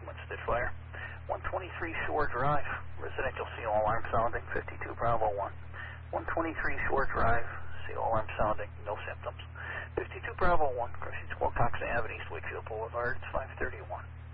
Winston Fire. 123 Shore Drive, residential CO alarm sounding, 52 Bravo 1. 123 Shore Drive, CO alarm sounding, no symptoms. 52 Bravo 1, Crushing Wilcox Avenue, East Wakefield Boulevard, it's 531.